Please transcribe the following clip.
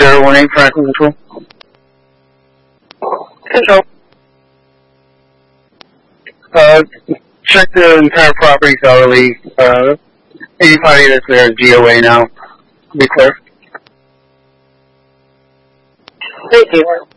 018 Franklin Control. Control. Check the entire property thoroughly. Anybody that's there is GOA now. Be clear. Thank you.